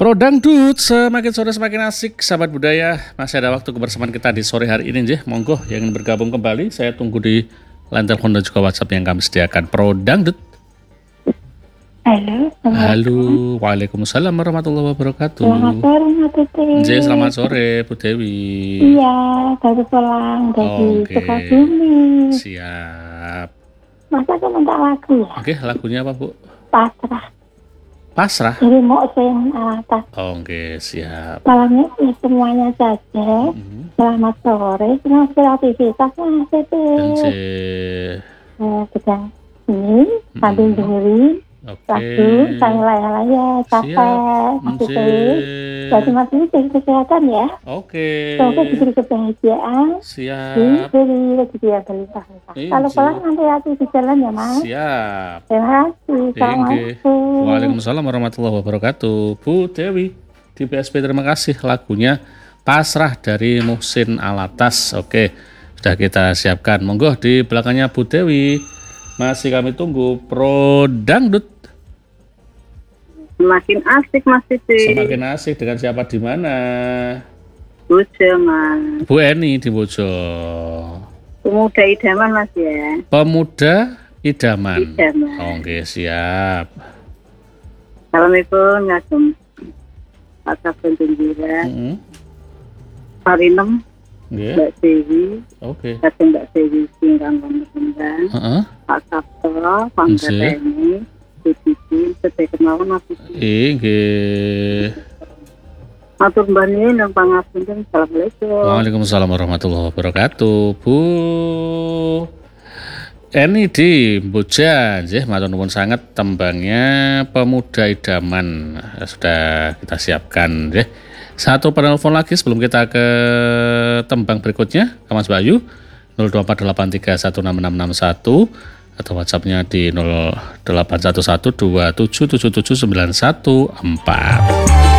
Pro Dangdut, semakin sore semakin asik, sahabat budaya. Masih ada waktu kebersamaan kita di sore hari ini, Jeh. Monggo yang ingin bergabung kembali, saya tunggu di line telepon dan juga WhatsApp yang kami sediakan. Pro Dangdut. Halo. Halo, waalaikumsalam warahmatullahi wabarakatuh. Selamat sore, Mbak Tuti. Jeh, selamat sore, Bu Dewi. Iya, baru pulang dari Oke. Sukabumi. Siap. Masa aku minta lagu ya? Oke, lagunya apa, Bu? Pasrah. Pasrah. Dari Muhsin Alatas. Oke, siap. Malamnya ya semuanya saja. Selamat sore. Semua beraktivitas, Mas Tuti. Jeh. Sedang ini, sambil dengerin lagu. Saya laya-laya, capek. Mas Tuti. Jeh. Jadi Mas Tuti jaga kesehatan ya. Oke. Semoga diberi kebahagiaan. Siap. Diberi rezeki yang berlimpah-limpah. Kalau Izin. pulang nanti hati di jalan ya, Mas. Siap. Terima kasih. Assalamualaikum. Waalaikumsalam warahmatullahi wabarakatuh. Bu Dewi di BSP, terima kasih lagunya Pasrah dari Muhsin Alatas. Oke, sudah kita siapkan. Monggo di belakangnya Bu Dewi. Masih kami tunggu Pro Dangdut. Semakin asik Mas Titi. Semakin asik dengan siapa di mana? Bojo Mas. Bu Eni di Bojo. Pemuda idaman Mas ya. Pemuda Idaman. Idaman. Oke, siap. Assalamualaikum ngagem Pak Kapten Tunjira. Parinem Nggih. Mbak Dewi. Oke. Kata Mbak Dewi singkang kondang. Heeh. Pak Kapten Pangkateni. Titi sedaya kemawon Mas Titi. Nggih. Matur mbani nang pangapunten. Assalamualaikum. Waalaikumsalam warahmatullahi wabarakatuh. Bu Eni di Bojan, matur nuwun sangat tembangnya Pemuda Idaman. Sudah kita siapkan, Satu penelpon lagi sebelum kita ke tembang berikutnya, Mas Bayu 02483166661 atau WhatsApp-nya di 081127777914.